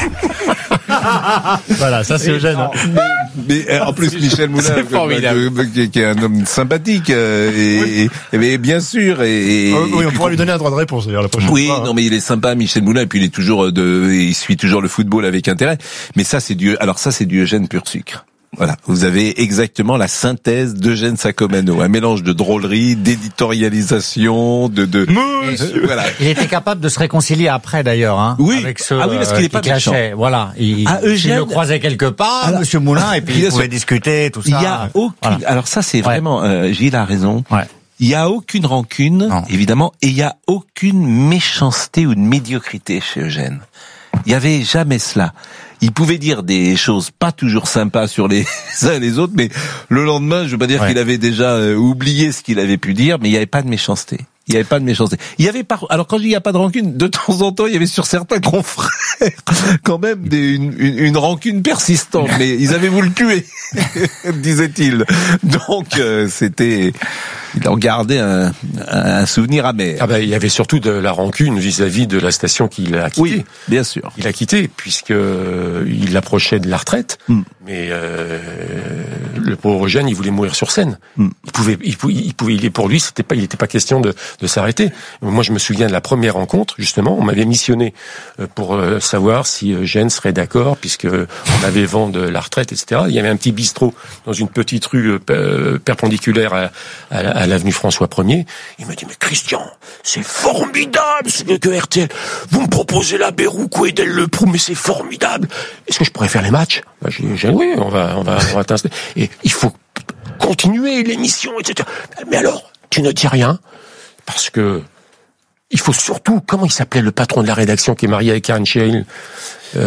Voilà, ça c'est Eugène. Mais, mais en plus Michel Moulin, euh, qui, qui est un homme sympathique, euh, et, oui. et, et bien sûr, et, et euh, oui, on et pourra lui donner un droit de réponse d'ailleurs la prochaine oui, fois. Oui, non, hein. mais il est sympa, Michel Moulin, et puis il est toujours de, il suit toujours le football avec intérêt. Mais ça, c'est du, alors ça, c'est du Eugène pur sucre. Voilà, vous avez exactement la synthèse d'Eugène Sacomano, un mélange de drôlerie, d'éditorialisation, de de. Monsieur. Voilà. Il était capable de se réconcilier après d'ailleurs, hein. Oui. Avec ceux ah oui, parce qu'il est pas clashait. Voilà, il, ah, Eugène... il le croisait quelque part, alors, Monsieur Moulin, et puis il pouvait discuter tout ça. Il y a aucune. Voilà. Alors ça, c'est vraiment. Ouais. Euh, Gilles a raison. Ouais. Il y a aucune rancune, non. évidemment, et il y a aucune méchanceté ou de médiocrité chez Eugène. Il y avait jamais cela. Il pouvait dire des choses pas toujours sympas sur les uns et les autres, mais le lendemain, je veux pas dire ouais. qu'il avait déjà euh, oublié ce qu'il avait pu dire, mais il n'y avait pas de méchanceté. Il n'y avait pas de méchanceté. Il y avait pas, alors quand je dis il n'y a pas de rancune, de temps en temps, il y avait sur certains confrères quand même des, une, une, une rancune persistante, mais ils avaient voulu le tuer, disait-il. Donc, euh, c'était, il en gardait un, un souvenir amer. Ah ben, il y avait surtout de la rancune vis-à-vis de la station qu'il a quittée. Oui, bien sûr. Il a quitté, puisque il approchait de la retraite, mm. mais euh, le pauvre Eugène, il voulait mourir sur scène. Mm. Il pouvait, il pouvait, il pouvait, il est pour lui, c'était pas, il n'était pas question de de s'arrêter. Moi, je me souviens de la première rencontre, justement, on m'avait missionné pour savoir si Eugène serait d'accord, puisque on avait vent de la retraite, et cetera. Il y avait un petit bistrot dans une petite rue perpendiculaire à, à, à l'avenue François Ier. Il m'a dit, mais Christian, c'est formidable ce que R T L, vous me proposez la Béroucou et Del Le Prou, mais c'est formidable. Est-ce que je pourrais faire les matchs? Ben, j'ai, j'ai, oui, on va, on va, on va t'installer. Et il faut continuer l'émission, et cetera. Mais alors, tu ne dis rien? Parce que il faut surtout, comment il s'appelait le patron de la rédaction qui est marié avec Karen Cheryl? Euh,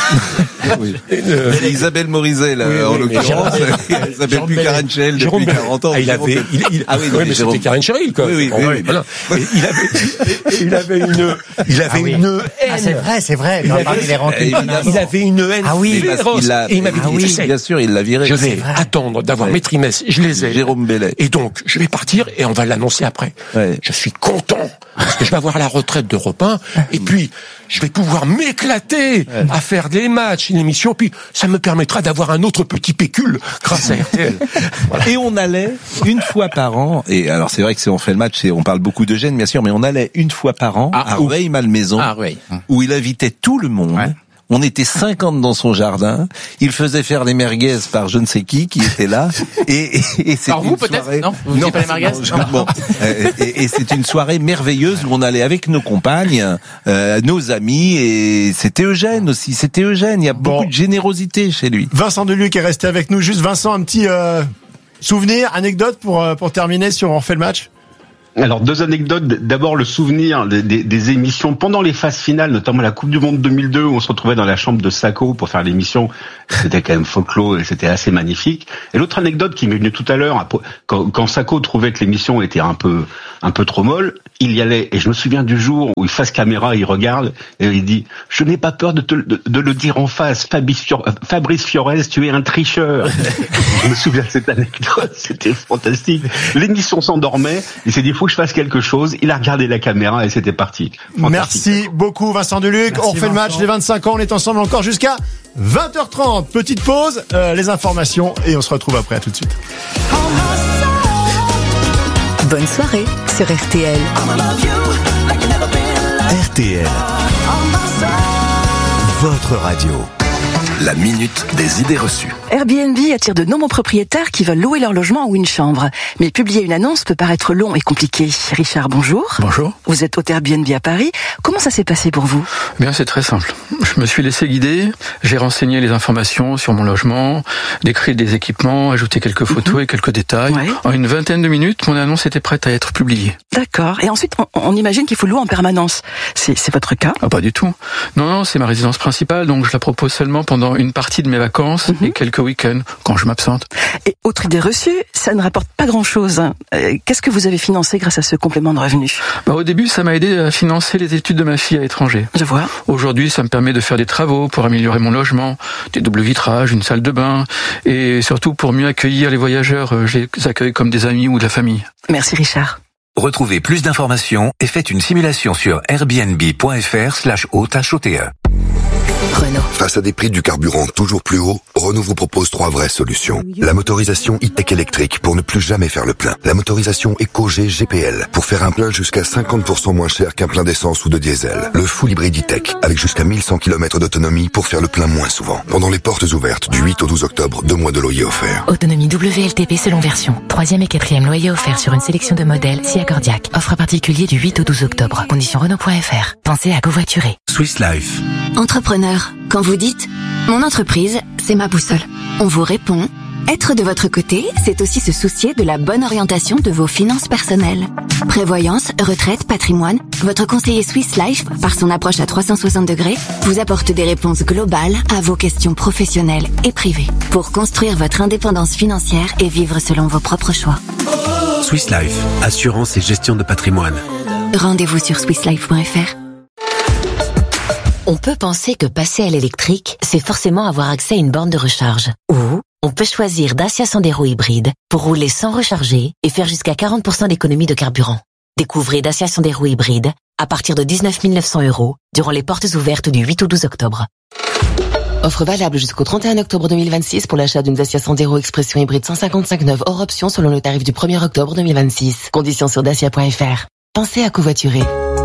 oui. euh, Isabelle Morizet, là, oui, en oui, l'occurrence. Elle s'appelle plus Karen Cheryl depuis quarante ans. Ah, il avait, il, il, ah oui, oui mais Jérôme... c'était Karen Cheryl, quoi. Oui, oui, bon, oui, oui, oui. Voilà. Et il avait, il avait une, il avait ah, oui. une haine. Ah, c'est vrai, c'est vrai. Il avait, les il, il avait une haine. Ah oui. Féroce. Il a, et il m'avait ah dit, oui, tu sais, bien sûr, il l'a viré. Je vais attendre d'avoir ouais. mes trimestres. Je les ai. Jérôme Bellet. Et donc, je vais partir et on va l'annoncer après. Ouais. Je suis content parce que je vais avoir la retraite d'Europe un et puis je vais pouvoir m'éclater ouais. à faire des matchs, une émission, puis ça me permettra d'avoir un autre petit pécule grâce à R T L. Voilà. Et on allait une fois par an, et alors c'est vrai que si on fait le match, et on parle beaucoup de Gênes, bien sûr, mais on allait une fois par an ah, à Rueil-Malmaison, ah, oui. où il invitait tout le monde. Ouais. On était cinquante dans son jardin. Il faisait faire les merguez par je ne sais qui qui était là. Et, et, et c'est par vous peut-être soirée... Non, vous ne pas les merguez non, non. Bon, et, et c'est une soirée merveilleuse où on allait avec nos compagnes, euh, nos amis, et c'était Eugène aussi. C'était Eugène. Il y a beaucoup bon. de générosité chez lui. Vincent Deluc est resté avec nous. Juste Vincent, un petit euh, souvenir, anecdote pour pour terminer sur On refait le match. Alors, deux anecdotes. D'abord, le souvenir des, des, des émissions pendant les phases finales, notamment la Coupe du Monde deux mille deux, où on se retrouvait dans la chambre de Sacco pour faire l'émission. C'était quand même folklore et c'était assez magnifique. Et l'autre anecdote qui m'est venue tout à l'heure, quand, quand Sacco trouvait que l'émission était un peu, un peu trop molle, il y allait. Et je me souviens du jour où il face caméra, il regarde et il dit « Je n'ai pas peur de, te, de, de le dire en face, Fabrice, Fabrice Fiorez, tu es un tricheur. » Je me souviens de cette anecdote, c'était fantastique. L'émission s'endormait, il s'est dit « Faut que je fasse quelque chose ». Il a regardé la caméra et c'était parti. Merci beaucoup Vincent Deluc. Merci, on refait Vincent. Le match des vingt-cinq ans, on est ensemble encore jusqu'à vingt heures trente. Petite pause, euh, les informations et on se retrouve après. À tout de suite. Bonne soirée sur R T L. R T L. Votre radio. La minute des idées reçues. Airbnb attire de nombreux propriétaires qui veulent louer leur logement ou une chambre. Mais publier une annonce peut paraître long et compliqué. Richard, bonjour. Bonjour. Vous êtes hôte Airbnb à Paris. Comment ça s'est passé pour vous ? Bien, c'est très simple. Je me suis laissé guider. J'ai renseigné les informations sur mon logement, décrit des équipements, ajouté quelques photos mmh. et quelques détails. Ouais. En une vingtaine de minutes, mon annonce était prête à être publiée. D'accord. Et ensuite, on, on imagine qu'il faut louer en permanence. C'est, c'est votre cas ? Ah, pas du tout. Non, non, c'est ma résidence principale, donc je la propose seulement pendant une partie de mes vacances mmh. et quelques week-ends quand je m'absente. Et autre idée reçue, ça ne rapporte pas grand-chose. Euh, qu'est-ce que vous avez financé grâce à ce complément de revenus ? Bah, au début, ça m'a aidé à financer les études de ma fille à l'étranger. Je vois. Aujourd'hui, ça me permet de faire des travaux pour améliorer mon logement, des doubles vitrages, une salle de bain, et surtout pour mieux accueillir les voyageurs. Je les accueille comme des amis ou de la famille. Merci Richard. Retrouvez plus d'informations et faites une simulation sur airbnb.fr slash hôte H O T E. Renault. Face à des prix du carburant toujours plus hauts, Renault vous propose trois vraies solutions. La motorisation e-tech électrique pour ne plus jamais faire le plein. La motorisation EcoG G P L pour faire un plein jusqu'à cinquante pour cent moins cher qu'un plein d'essence ou de diesel. Le full hybride e-tech avec jusqu'à mille cent kilomètres d'autonomie pour faire le plein moins souvent. Pendant les portes ouvertes du huit au douze octobre, deux mois de loyer offert. Autonomie W L T P selon version. Troisième et quatrième loyer offert sur une sélection de modèles Sia Cordiac. Offre particulier du huit au douze octobre. Conditions Renault.fr. Pensez à covoiturer. Swiss Life. Entrepreneur, quand vous dites « Mon entreprise, c'est ma boussole », on vous répond « Être de votre côté, c'est aussi se soucier de la bonne orientation de vos finances personnelles. » Prévoyance, retraite, patrimoine, votre conseiller Swiss Life, par son approche à trois cent soixante degrés, vous apporte des réponses globales à vos questions professionnelles et privées pour construire votre indépendance financière et vivre selon vos propres choix. Swiss Life, assurance et gestion de patrimoine. Rendez-vous sur swiss life point f r. On peut penser que passer à l'électrique, c'est forcément avoir accès à une borne de recharge. Ou on peut choisir Dacia Sandero hybride pour rouler sans recharger et faire jusqu'à quarante pour cent d'économie de carburant. Découvrez Dacia Sandero hybride à partir de dix-neuf mille neuf cents euros durant les portes ouvertes du huit au douze octobre. Offre valable jusqu'au trente et un octobre deux mille vingt-six pour l'achat d'une Dacia Sandero Expression hybride cent cinquante-cinq neuve hors option selon le tarif du premier octobre deux mille vingt-six. Conditions sur dacia point f r. Pensez à covoiturer.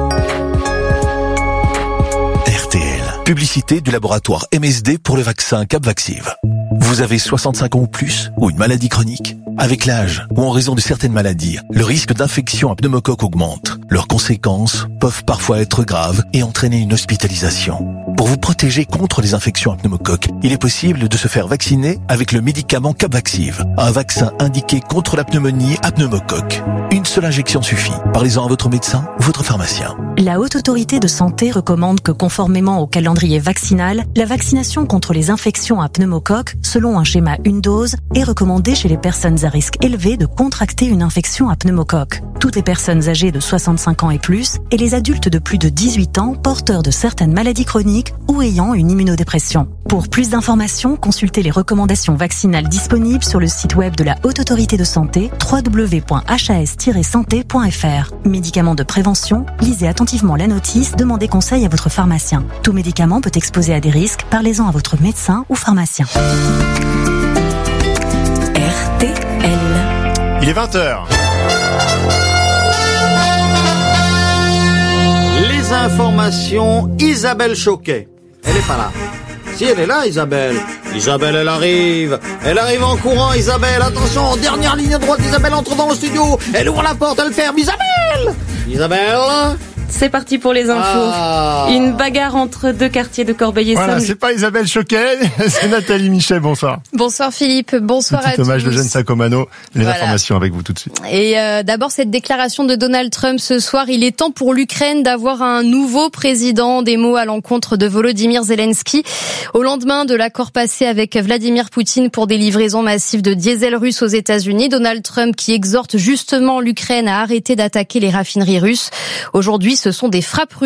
R T L. Publicité du laboratoire M S D pour le vaccin Capvaxive. Vous avez soixante-cinq ans ou plus, ou une maladie chronique? Avec l'âge, ou en raison de certaines maladies, le risque d'infection à pneumocoque augmente. Leurs conséquences peuvent parfois être graves et entraîner une hospitalisation. Pour vous protéger contre les infections à pneumocoque, il est possible de se faire vacciner avec le médicament Capvaxive, un vaccin indiqué contre la pneumonie à pneumocoque. Une seule injection suffit. Parlez-en à votre médecin ou votre pharmacien. La Haute Autorité de Santé recommande que, conformément au calendrier vaccinal, la vaccination contre les infections à pneumocoque, selon un schéma une dose, est recommandée chez les personnes à risque élevé de contracter une infection à pneumocoque. Toutes les personnes âgées de soixante-cinq ans et plus et les adultes de plus de dix-huit ans porteurs de certaines maladies chroniques ou ayant une immunodépression. Pour plus d'informations, consultez les recommandations vaccinales disponibles sur le site web de la Haute Autorité de Santé w w w point h a s tiret santé point f r. Médicaments de prévention, lisez attentivement la notice, demandez conseil à votre pharmacien. Tout médicament peut exposer à des risques, parlez-en à votre médecin ou pharmacien. R T L. Il est vingt heures. Les informations, Isabelle Choquet. Elle elle est pas là. Si, elle est là, Isabelle. Isabelle, elle arrive. Elle arrive en courant, Isabelle. Attention, dernière ligne droite, Isabelle entre dans le studio. Elle ouvre la porte, elle ferme. Isabelle Isabelle C'est parti pour les infos. Ah. Une bagarre entre deux quartiers de Corbeil-Essonnes. Voilà, c'est pas Isabelle Choquet, c'est Nathalie Michet, bonsoir. Bonsoir Philippe, bonsoir Un à petit tous. hommage de Jeanne Sacomano, les Voilà. informations avec vous tout de suite. Et euh, d'abord cette déclaration de Donald Trump ce soir, il est temps pour l'Ukraine d'avoir un nouveau président, des mots à l'encontre de Volodymyr Zelensky. Au lendemain de l'accord passé avec Vladimir Poutine pour des livraisons massives de diesel russe aux États-Unis, Donald Trump qui exhorte justement l'Ukraine à arrêter d'attaquer les raffineries russes. Aujourd'hui, ce sont des frappes russes